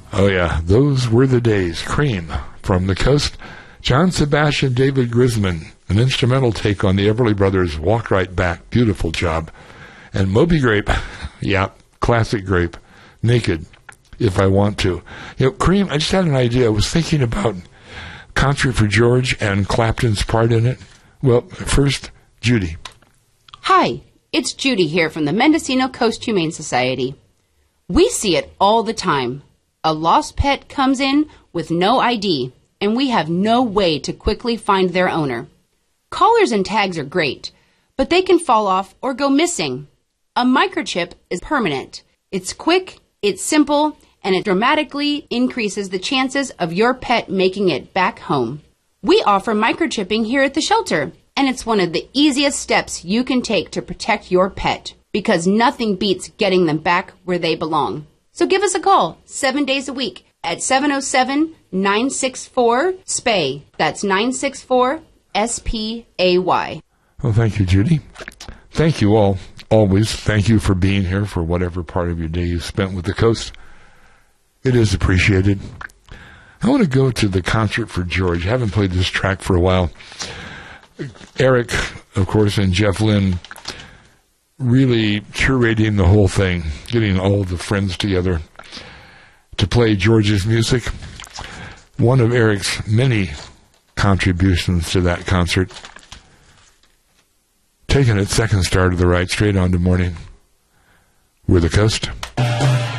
Oh, yeah, those were the days. Cream from the coast. John Sebastian, David Grisman, an instrumental take on the Everly Brothers' Walk Right Back. Beautiful job. And Moby Grape, yeah, classic Grape, Naked, If I Want To. You know, Cream, I just had an idea. I was thinking about Concert for George and Clapton's part in it. Well, first, Judy. Hi, it's Judy here from the Mendocino Coast Humane Society. We see it all the time. A lost pet comes in with no ID, and we have no way to quickly find their owner. Collars and tags are great, but they can fall off or go missing. A microchip is permanent. It's quick, it's simple, and it dramatically increases the chances of your pet making it back home. We offer microchipping here at the shelter, and it's one of the easiest steps you can take to protect your pet, because nothing beats getting them back where they belong. So give us a call 7 days a week at 707-964-SPAY. That's 964-SPAY. Well, thank you, Judy. Thank you all. Always. Thank you for being here for whatever part of your day you spent with the coast. It is appreciated. I want to go to the Concert for George. I haven't played this track for a while. Eric, of course, and Jeff Lynne really curating the whole thing, getting all the friends together to play George's music. One of Eric's many contributions to that concert. Taking it second star to the right, straight on to morning. We're the coast.